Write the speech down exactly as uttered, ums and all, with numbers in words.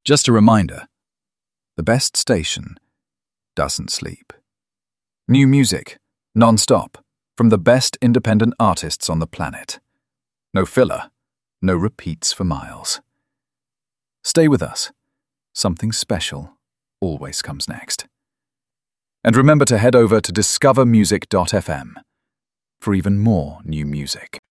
Just a reminder, the best station doesn't sleep. New music, non-stop, from the best independent artists on the planet. No filler, no repeats for miles. Stay with us. Something special always comes next. And remember to head over to discover music dot f m for even more new music.